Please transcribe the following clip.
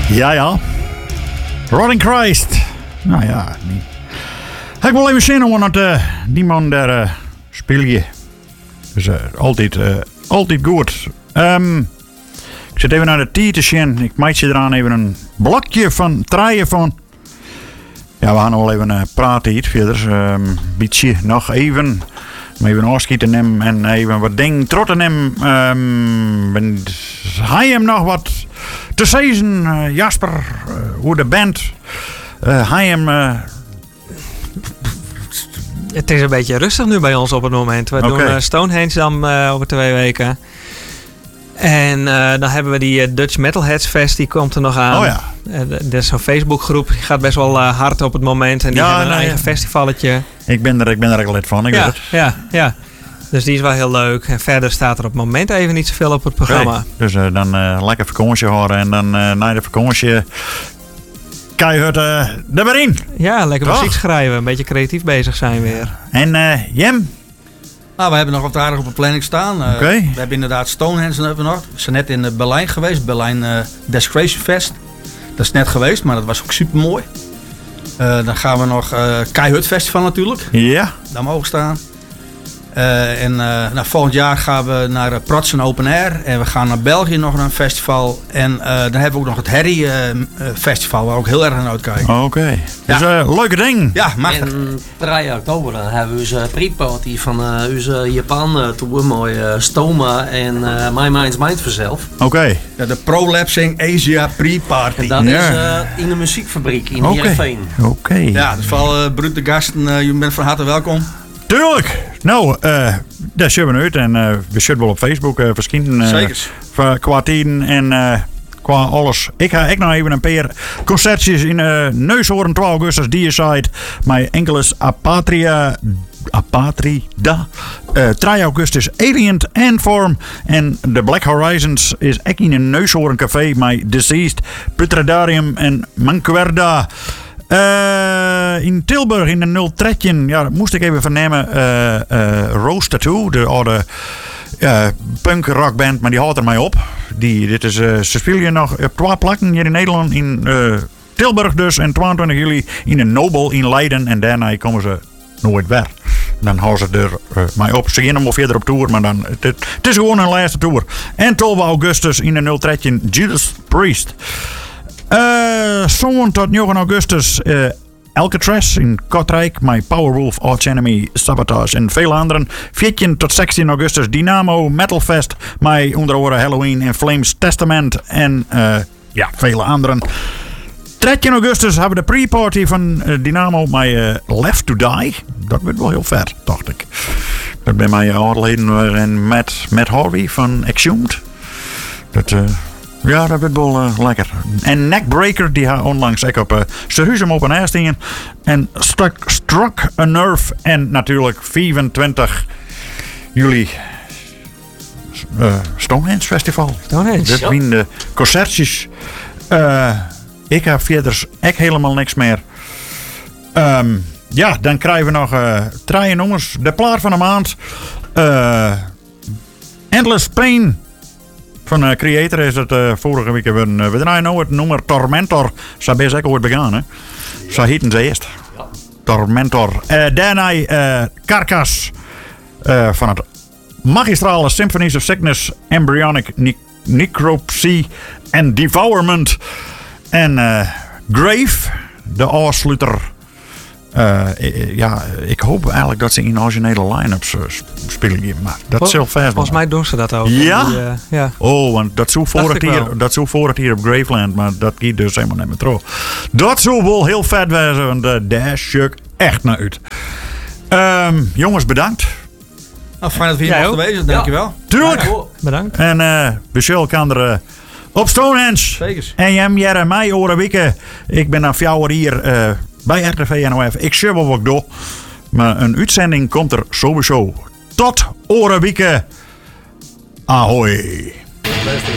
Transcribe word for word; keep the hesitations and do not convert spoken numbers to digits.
Ja, ja. Rotting Christ. Nou ja, niet. Ik wil even zien hoe dat uh, die man daar uh, speel je. Dus uh, altijd, uh, altijd goed. Um, ik zit even naar de tea te zien. Ik maak je eraan even een blokje van draaien van. Ja, we gaan nog wel even uh, praten hier verder. Um, beetje nog even. Om even afschieten nemen en even wat dingen trotten nemen. Um, hij hem nog wat te zeggen, uh, Jasper, uh, hoe de band. Uh, hij hem. Uh, Het is een beetje rustig nu bij ons op het moment. We okay. doen uh, Stonehenge dan uh, over twee weken. En uh, dan hebben we die uh, Dutch Metalheads Fest, die komt er nog aan. Oh ja. Uh, er is zo'n Facebookgroep, die gaat best wel uh, hard op het moment. En die ja, hebben een nee, eigen ja. festivalletje. Ik ben er, ik ben er ook lid van, ik ja, weet het. Ja, ja. Dus die is wel heel leuk. En verder staat er op het moment even niet zoveel op het programma. Okay. Dus uh, dan uh, lekker vakantie horen en dan uh, na de vakantie keihard uh, er weer in. Ja, lekker muziek schrijven. Een beetje creatief bezig zijn weer. En uh, Jem? Nou, we hebben nog wat aardig op de planning staan. Uh, okay. We hebben inderdaad Stonehenge hebben we nog. We zijn net in uh, Berlijn geweest. Berlijn uh, Desecration Fest. Dat is net geweest, maar dat was ook super mooi. Uh, dan gaan we nog uh, Keihut Festival natuurlijk. Ja. Daar mogen staan. Uh, en uh, nou, volgend jaar gaan we naar uh, Pratsen Open Air. En we gaan naar België nog naar een festival. En uh, dan hebben we ook nog het Harry uh, Festival, waar we ook heel erg naar uitkijken. Oké. Okay. Dus ja. uh, leuke ding. Ja, mag En drie oktober dan hebben we onze pre-party van uh, onze Japan uh, tour. Mooi uh, Stoma en uh, My Mind's Mind vanzelf. Oké. Okay. Ja, de Prolapsing Asia pre-party. En dat ja. is uh, in de muziekfabriek in okay. Heerenveen. Oké. Okay. Ja, dus voor uh, brute gasten, uh, je bent van harte welkom. Tuurlijk! Nou, uh, daar zullen we uit en uh, we zullen wel op Facebook uh, verschijnen. Uh, Zeker. Qua tijden en uh, qua alles. Ik ga ik nog even een paar concertjes in uh, Neushoorn twee augustus, Deicide. Mijn Enkeles Apatria. Apatrida. Uh, drie augustus Alien Antform. En de Black Horizons is ook in een Neushoorn café. Mijn Deceased, Putredarium en Manquerda. Uh, in Tilburg in de nul drie, ja, dat moest ik even vernemen. Uh, uh, Rose Tattoo, de oude uh, punk rockband, maar die houdt er mij op. Die, dit is, uh, ze spelen nog op twee plakken hier in Nederland, in uh, Tilburg dus, en tweeëntwintig juli in de Nobel in Leiden. En daarna komen ze nooit weg. Dan houden ze er uh, mij op. Ze gaan nog wel verder op tour, maar dan, het, het is gewoon een laatste tour. En twaalf augustus in de nul drie, Judas Priest. Uh, zo'n tot negen augustus uh, Alcatraz in Kortrijk, My Powerwolf, Arch Enemy, Sabotage en veel anderen. veertien tot zestien augustus Dynamo Metal Fest, My onder andere Halloween en Flames Testament en uh, ja, vele anderen. dertien augustus hebben we de pre-party van uh, Dynamo, My uh, Left to Die. Dat wordt wel heel vet, dacht ik. Dat ben mijn oudleden en Matt, Matt Harvey van Exhumed. Dat... Uh, Ja, dat wordt wel uh, lekker. En Neckbreaker, die had onlangs ook op uh, Serhuzum op een ijstingen. En struck, struck a Nerve. En natuurlijk vierentwintig juli uh, Stonehenge Festival. Stonehenge. Dat zijn de concertjes. Uh, ik heb verder echt helemaal niks meer. Um, ja, dan krijgen we nog uh, drie nummers. De plaat van de maand. Uh, Endless Pain. Van uh, Creator is het uh, vorige week. We, uh, we draaien nu het nummer Tormentor. Zo best ook ooit begaan, hè? Zo heeten ze eerst. Ja. Tormentor. Uh, daarna uh, Carcass. Uh, van het magistrale Symphonies of Sickness, Embryonic ne- Necropsy en Devourment. En uh, Grave, de afsluiter. Uh, ja, ik hoop eigenlijk dat ze in originele line-ups uh, spelen. Maar dat is heel fijn. Volgens mij doen ze dat ook. Ja? Die, uh, ja. Oh, want dat zou voor het hier, dat zou voor het hier op Graveland, maar dat gaat dus helemaal niet meer terug. Dat zou wel heel vet zijn, want uh, daar sjuk echt naar uit. Um, jongens, bedankt. Nou, fijn dat we hier mochten wezen, dankjewel. Ja. Tuurlijk. Ja, bedankt. En uh, we zullen elkaar uh, op Stonehenge. Zeker. En Jem, Jere, mij oren wikken. Ik ben aan fjouwer hier uh, bij R T V N O F. Ik zie wel wat ik doe. Maar een uitzending komt er sowieso. Tot oren wikken. Ahoy.